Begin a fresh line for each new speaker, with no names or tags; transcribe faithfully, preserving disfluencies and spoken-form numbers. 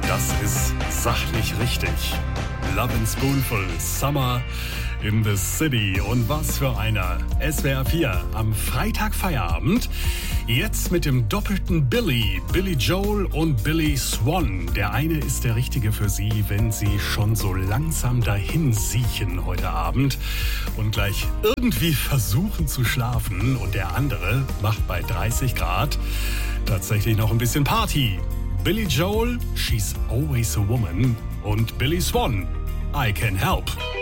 Das ist sachlich richtig. Love and Spoonful, Summer in the City. Und was für einer. S W R vier am Freitag Feierabend. Jetzt mit dem doppelten Billy. Billy Joel und Billy Swan. Der eine ist der Richtige für Sie, wenn Sie schon so langsam dahin siechen heute Abend und gleich irgendwie versuchen zu schlafen. Und der andere macht bei dreißig Grad tatsächlich noch ein bisschen Party. Billy Joel, She's Always a Woman, und Billy Swan, I Can Help.